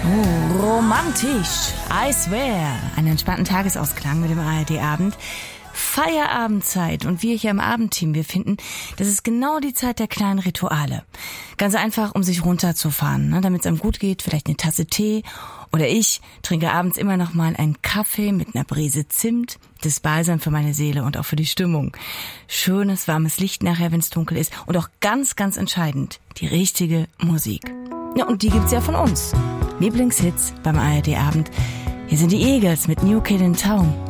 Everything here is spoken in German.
Oh, romantisch. I swear. Einen entspannten Tagesausklang mit dem ARD-Abend. Feierabendzeit. Und wir hier im Abendteam, wir finden, das ist genau die Zeit der kleinen Rituale. Ganz einfach, um sich runterzufahren, ne? Damit es einem gut geht, vielleicht eine Tasse Tee. Oder ich trinke abends immer noch mal einen Kaffee mit einer Prise Zimt. Das ist Balsam für meine Seele und auch für die Stimmung. Schönes, warmes Licht nachher, wenn es dunkel ist. Und auch ganz, ganz entscheidend, die richtige Musik. Ja, und die gibt's ja von uns. Lieblingshits beim ARD-Abend. Hier sind die Eagles mit New Kid in Town.